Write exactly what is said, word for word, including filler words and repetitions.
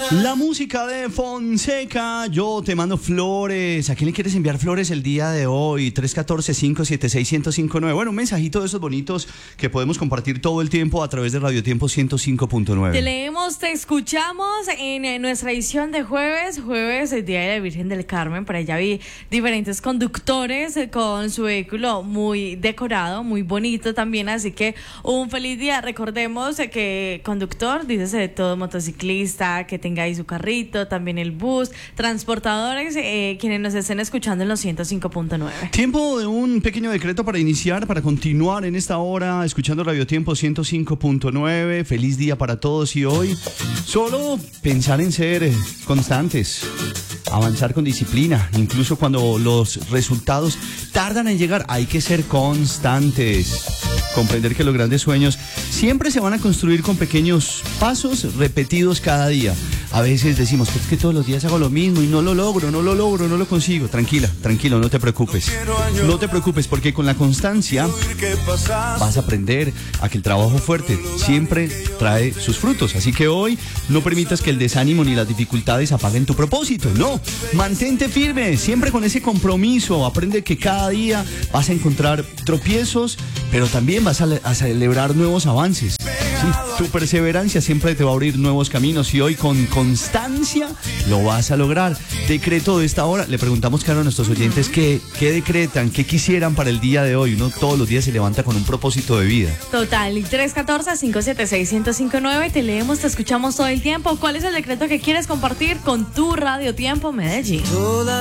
La música de Fonseca, yo te mando flores. ¿A quién le quieres enviar flores el día de hoy? tres uno cuatro, cinco siete seis, uno cero cinco nueve. Bueno, un mensajito de esos bonitos que podemos compartir todo el tiempo a través de Radio Tiempo ciento cinco punto nueve. Te leemos, te escuchamos en, en nuestra edición de jueves, jueves, el Día de la Virgen del Carmen. Por allá vi diferentes conductores con su vehículo muy decorado, muy bonito también. Así que un feliz día. Recordemos que conductor, dícese de todo, motociclista, que tenga ahí su carrito, también el bus, transportadores, eh, quienes nos estén escuchando en los ciento cinco punto nueve. Tiempo de un pequeño decreto para iniciar, para continuar en esta hora escuchando Radio Tiempo ciento cinco punto nueve. Feliz día para todos y hoy solo pensar en ser constantes, avanzar con disciplina, incluso cuando los resultados tardan en llegar, hay que ser constantes. Comprender que los grandes sueños siempre se van a construir con pequeños pasos repetidos cada día. A veces decimos, pues que todos los días hago lo mismo y no lo logro, no lo logro, no lo consigo. Tranquila, tranquilo, no te preocupes. No te preocupes porque con la constancia vas a aprender a que el trabajo fuerte siempre trae sus frutos. Así que hoy no permitas que el desánimo ni las dificultades apaguen tu propósito. No, mantente firme, siempre con ese compromiso. Aprende que cada día vas a encontrar tropiezos, pero también vas a, a celebrar nuevos avances. Sí, tu perseverancia siempre te va a abrir nuevos caminos y hoy con constancia lo vas a lograr. Decreto de esta hora. Le preguntamos, claro, a nuestros oyentes qué, qué decretan, qué quisieran para el día de hoy. Uno todos los días se levanta con un propósito de vida. Total, y tres uno cuatro, cinco siete seis, uno cero cinco nueve. Te leemos, te escuchamos todo el tiempo. ¿Cuál es el decreto que quieres compartir con tu Radio Tiempo Medellín?